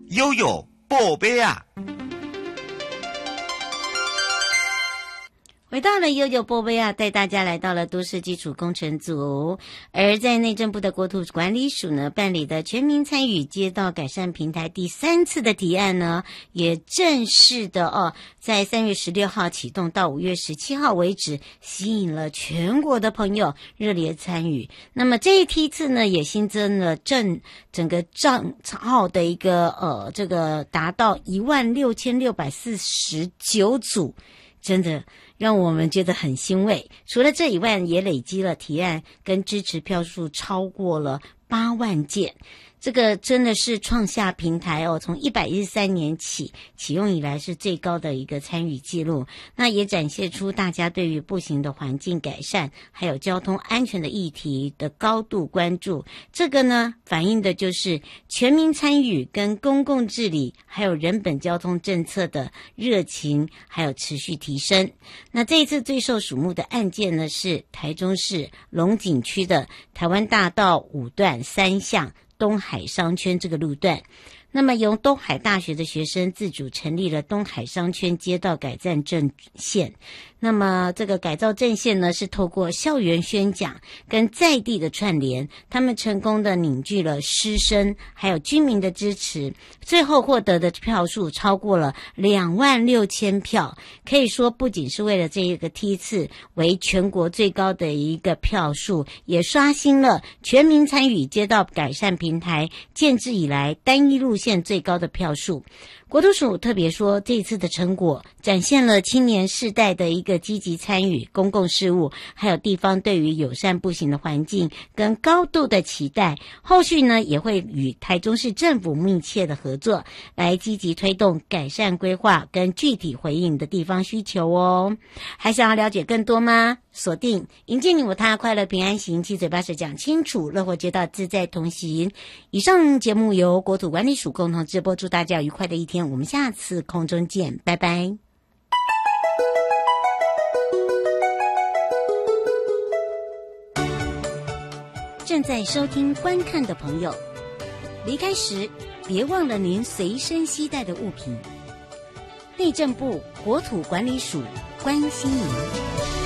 悠悠宝贝啊。 回到了悠悠波贝啊，带大家来到了都市基础工程组。而在内政部的国土管理署呢办理的全民参与街道改善平台第3次的提案呢，也正式的在3月16号启动到5月17号为止，吸引了全国的朋友热烈参与。那么这一梯次呢，也新增了整个账号的一个这个达到16649组，真的让我们觉得很欣慰。除了这以外，也累积了提案跟支持票数超过了8万件。这个真的是创下平台从113年起启用以来是最高的一个参与记录。那也展现出大家对于步行的环境改善还有交通安全的议题的高度关注。这个呢，反映的就是全民参与跟公共治理还有人本交通政策的热情还有持续提升。那这一次最受瞩目的案件呢，是台中市龙井区的台湾大道5段3巷东海商圈这个路段。那么由东海大学的学生自主成立了东海商圈街道改造阵线。那么这个改造阵线呢，是透过校园宣讲跟在地的串联，他们成功的凝聚了师生还有居民的支持，最后获得的票数超过了26000票。可以说不仅是为了这一个梯次为全国最高的一个票数，也刷新了全民参与街道改善平台建制以来单一路线最高的票数。国土署特别说，这一次的成果展现了青年世代的一个积极参与公共事务，还有地方对于友善步行的环境跟高度的期待。后续呢，也会与台中市政府密切的合作，来积极推动改善规划跟具体回应的地方需求哦。还想要了解更多吗？锁定迎接你我他，快乐平安行，七嘴八舌讲清楚，乐活街道自在同行。以上节目由国土管理署共同直播，祝大家有愉快的一天。我们下次空中见，拜拜。正在收听观看的朋友，离开时别忘了您随身携带的物品。内政部国土管理署关心您。